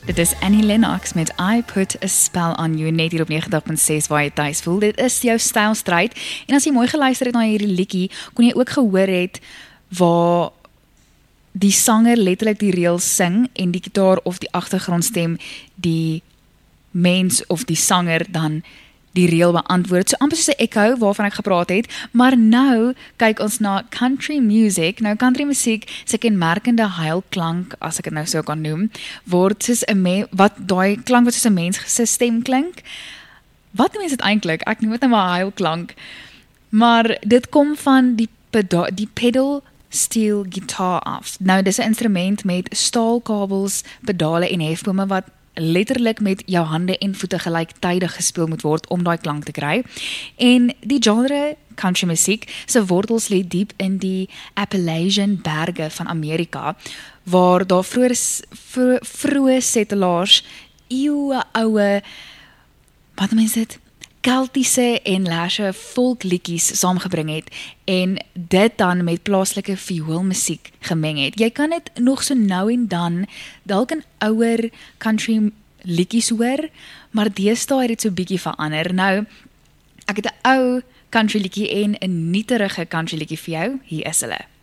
Dit is Annie Lennox met I Put a Spell on You, net hier op 90.6 waar jy thuis voel. Dit is jou stylstryd. En as jy mooi geluister het na hierdie liedjie, kon jy ook gehoor het waar die sanger letterlik die reels sing en die gitaar of die agtergrondstem die mens of die sanger dan die reel beantwoord. So amper soos 'n echo waarvan ek gepraat het, maar nou kyk ons na country music. Nou country musiek se kenmerkende huilklank, as ek dit nou so kan noem, word soos 'n wat daai klank wat soos 'n mens se stem klink. Wat noem mense dit eintlik? Ek noem dit nou maar huilklank. Maar dit kom van die pedal steel gitaar af. Nou dis 'n instrument met staalkabels, pedale en hefbome wat letterlik met jou hande en voete gelyktydig gespeel moet word om daai klank te kry. En die genre country musiek se wortels lê diep in die Appalachian berge van Amerika, waar daar vroeë setelaars eeue oue, wat mense dit, Keltiese en Lashe volkliedjies saamgebring het en dit dan met plaaslike vioolmusiek gemeng het. Jy kan dit nog so nou en dan dalk in ouer country liedjies hoor, maar deesdae het dit so bietjie verander. Nou, ek het 'n ou country liedjie en 'n nuuterige country liedjie vir jou. Hier is hulle.